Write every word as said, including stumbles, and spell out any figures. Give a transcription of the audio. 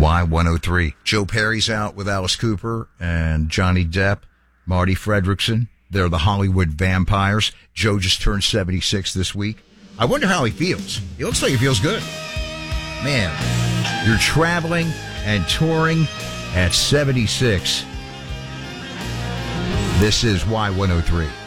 Y one oh three. Joe Perry's out with Alice Cooper and Johnny Depp, Marty Fredrickson. They're the Hollywood vampires. Joe just turned seventy-six this week. I wonder how he feels. He looks like he feels good. Man, you're traveling and touring at seventy-six. This is Y one oh three.